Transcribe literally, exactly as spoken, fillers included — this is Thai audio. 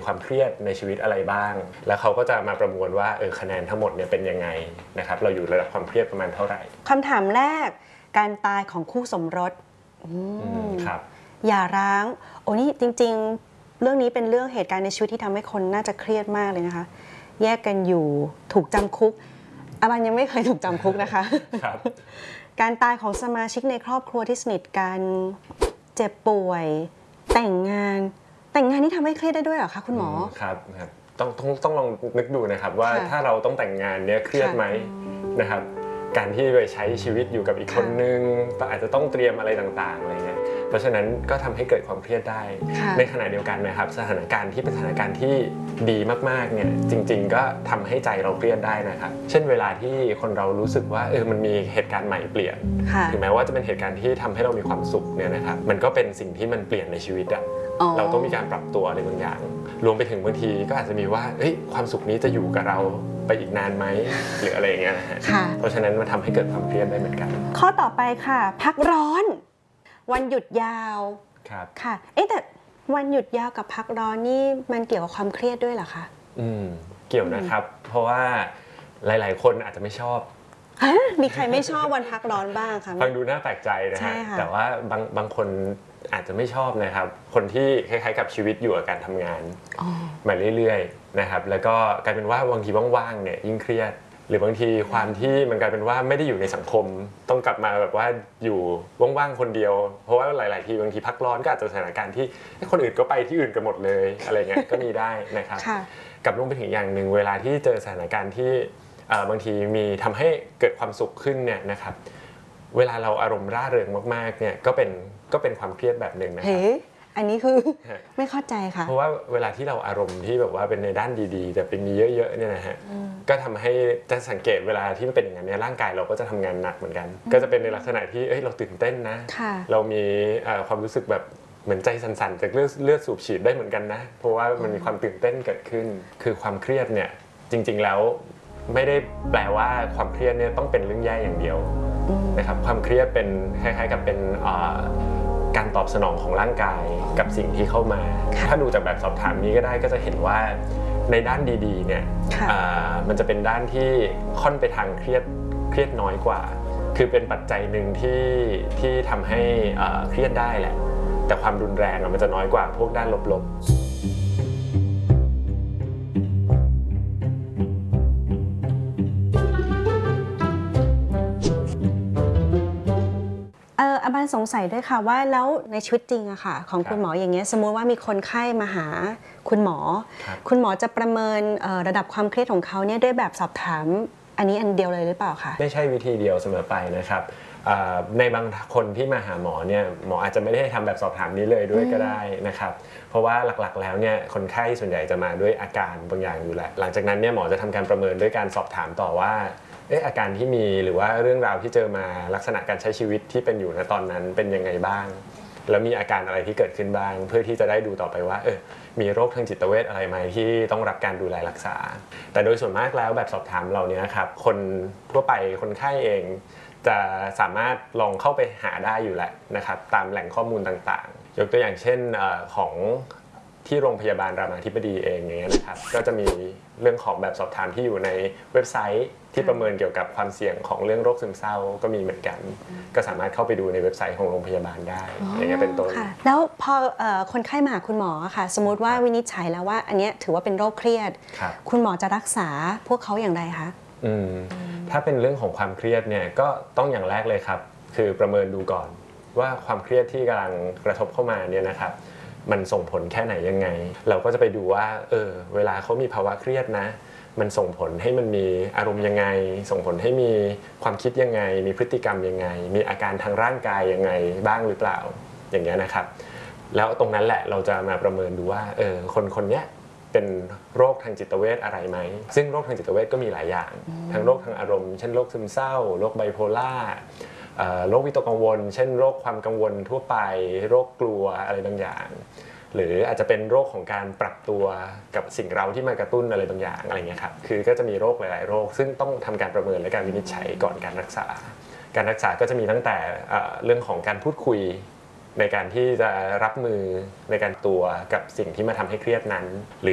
ความเครียดในชีวิตอะไรบ้างแล้วเขาก็จะมาประมวลว่าเออคะแนนทั้งหมดเนี่ยเป็นยังไงนะครับเราอยู่ระดับความเครียดประมาณเท่าไหร่คำถามแรกการตายของคู่สมรสครับหย่าร้างโอ้นี่จริงๆเรื่องนี้เป็นเรื่องเหตุการณ์ในชีวิตที่ทำให้คนน่าจะเครียดมากเลยนะคะแยกกันอยู่ถูกจำคุกอาบันยังไม่เคยถูกจำคุกนะคะครับการตายของสมาชิกในครอบครัวที่สนิทกันเจ็บป่วยแต่งงานแต่งงานนี่ทำให้เครียดได้ด้วยเหรอคะคุณหมอครับครับต้องต้องต้องลองนึกดูนะครับว่าถ้าเราต้องแต่งงานเนี่ยเครียดไหมนะครับการที่ไปใช้ชีวิตอยู่กับอีกคนนึงอาจจะต้องเตรียมอะไรต่างๆอะไรเงี้ยเพราะฉะนั้นก็ทำให้เกิดความเครียดได้ในขณะเดียวกันนะครับสถานการณ์ที่เป็นสถานการณ์ที่ดีมากๆเนี่ยจริงๆก็ทำให้ใจเราเครียดได้นะครับเช่นเวลาที่คนเรารู้สึกว่าเออมันมีเหตุการณ์ใหม่เปลี่ยนถึงแม้ว่าจะเป็นเหตุการณ์ที่ทำให้เรามีความสุขเนี่ยนะครับมันก็เป็นสิ่งที่มันเปลี่ยนในชีวิตอะเราต้องมีการปรับตัวอะไรบางอย่างรวมไปถึงบางทีก็อาจจะมีว่าเฮ้ยความสุขนี้จะอยู่กับเราไปอีกนานไหมหรืออะไรอย่างเงี้ยนะฮะเพราะฉะนั้นมันทำให้เกิดความเครียดได้เหมือนกันข้อต่อไปค่ะพักร้อนวันหยุดยาวครับค่ะเอ๊ะแต่วันหยุดยาวกับพักร้อนนี่มันเกี่ยวกับความเครียดด้วยเหรอคะอืมเกี่ยวนะครับเพราะว่าหลายๆคนอาจจะไม่ชอบมีใครไม่ชอบวันพักร้อนบ้างคะฟังดูน่าแปลกใจนะฮะแต่ว่าบางบางคนอาจจะไม่ชอบนะครับคนที่คล้ายๆกับชีวิตอยู่กับการทำงานมาเรื่อยๆนะครับแล้วก็กลายเป็นว่าบางทีว่างๆเนี่ยยิ่งเครียดหรือบางทีความที่มันกลายเป็นว่าไม่ได้อยู่ในสังคมต้องกลับมาแบบว่าอยู่ว่างๆคนเดียวเพราะว่าหลายๆทีบางทีพักร้อนก็อาจจะสถานการณ์ที่คนอื่นก็ไปที่อื่นกันหมดเลยอะไรเงี้ยก็มีได้นะครับกับรวมไปถึงอย่างหนึ่งเวลาที่เจอสถานการณ์ที่บางทีมีทำให้เกิดความสุขขึ้นเนี่ยนะครับเวลาเราอารมณ์ร่าเริงมากๆเนี่ยก็เป็นก็เป็นความเครียดแบบหนึ่งนะครับอันนี้คือไม่เข้าใจค่ะเพราะว่าเวลาที่เราอารมณ์ที่แบบว่าเป็นในด้านดีๆแต่เป็นมีเยอะๆเนี่ยนะฮะก็ทำให้จะสังเกตเวลาที่มันเป็นอย่างนั้นเนี่ยร่างกายเราก็จะทำงานหนักเหมือนกันก็จะเป็นในลักษณะที่เอ้ยเราตื่นเต้นนะเรามีความรู้สึกแบบเหมือนใจสั่นๆจากเลือดเลือดสูบฉีดได้เหมือนกันนะเพราะว่ามันมีความตื่นเต้นเกิดขึ้นคือความเครียดเนี่ยจริงๆแล้วไม่ได้แปลว่าความเครียดเนี่ยต้องเป็นเรื่องแย่อย่างเดียวนะครับความเครียดเป็นคล้ายๆกับเป็นการตอบสนองของร่างกายกับสิ่งที่เข้ามาถ้าดูจากแบบสอบถามนี้ก็ได้ก็จะเห็นว่าในด้านดีๆเนี่ยมันจะเป็นด้านที่ค่อนไปทางเครียดเครียดน้อยกว่าคือเป็นปัจจัยหนึ่งที่ที่ทำให้เครียดได้แหละแต่ความรุนแรงมันจะน้อยกว่าพวกด้านลบๆอาบันสงสัยด้วยค่ะว่าแล้วในชีวิตจริงอะค่ะของคุณหมออย่างเงี้ยสมมุติว่ามีคนไข้มาหาคุณหมอคุณหมอจะประเมินระดับความเครียดของเขาเนี่ยด้วยแบบสอบถามอันนี้อันเดียวเลยหรือเปล่าคะไม่ใช่วิธีเดียวเสมอไปนะครับในบางคนที่มาหาหมอเนี่ยหมออาจจะไม่ได้ทำแบบสอบถามนี้เลยด้วยก็ได้นะครับเพราะว่าหลักๆแล้วเนี่ยคนไข้ส่วนใหญ่จะมาด้วยอาการบางอย่างอยู่แหละหลังจากนั้นเนี่ยหมอจะทำการประเมินด้วยการสอบถามต่อว่าเอออาการที่มีหรือว่าเรื่องราวที่เจอมาลักษณะการใช้ชีวิตที่เป็นอยู่ณตอนนั้นเป็นยังไงบ้างแล้วมีอาการอะไรที่เกิดขึ้นบ้างเพื่อที่จะได้ดูต่อไปว่าเออมีโรคทางจิตเวชอะไรไหมที่ต้องรับการดูแลรักษาแต่โดยส่วนมากแล้วแบบสอบถามเราเนี้ยครับคนทั่วไปคนไข้เองจะสามารถลองเข้าไปหาได้อยู่แล้วนะครับตามแหล่งข้อมูลต่างๆยกตัวอย่างเช่นของที่โรงพยาบาลรามาธิบดีเองอย่างเงี้ยนะครับก็จะมีเรื่องของแบบสอบถามที่อยู่ในเว็บไซต์ที่ประเมินเกี่ยวกับความเสี่ยงของเรื่องโรคซึมเศร้าก็มีเหมือนกันก็สามารถเข้าไปดูในเว็บไซต์ของโรงพยาบาลได้อย่างเงี้ยเป็นต้นแล้วพอคนไข้มาหาคุณหมอค่ะสมมติว่าวินิจฉัยแล้วว่าอันนี้ถือว่าเป็นโรคเครียดคุณหมอจะรักษาพวกเขาอย่างไรคะอืมถ้าเป็นเรื่องของความเครียดเนี่ยก็ต้องอย่างแรกเลยครับคือประเมินดูก่อนว่าความเครียดที่กำลังกระทบเข้ามาเนี่ยนะครับมันส่งผลแค่ไหนยังไงเราก็จะไปดูว่าเออเวลาเขามีภาวะเครียดนะมันส่งผลให้มันมีอารมณ์ยังไงส่งผลให้มีความคิดยังไงมีพฤติกรรมยังไงมีอาการทางร่างกายยังไงบ้างหรือเปล่าอย่างเงี้ยนะครับแล้วตรงนั้นแหละเราจะมาประเมินดูว่าเออคนคนนี้เป็นโรคทางจิตเวชอะไรไหมซึ่งโรคทางจิตเวชก็มีหลายอย่างทั้งโรคทางอารมณ์เช่นโรคซึมเศร้าโรคไบโพล่าโรควิตกกังวลเช่นโรคความกังวลทั่วไปโรคกลัวอะไรบางอย่างหรืออาจจะเป็นโรคของการปรับตัวกับสิ่งเร้าที่มากระตุ้นอะไรบางอย่างอะไรเงี้ยครับคือก็จะมีโรคหลายๆโรคซึ่งต้องทำการประเมินและการวินิจฉัยก่อนการรักษาการรักษาก็จะมีตั้งแต่เรื่องของการพูดคุยในการที่จะรับมือในการตัวกับสิ่งที่มาทำให้เครียดนั้นหรือ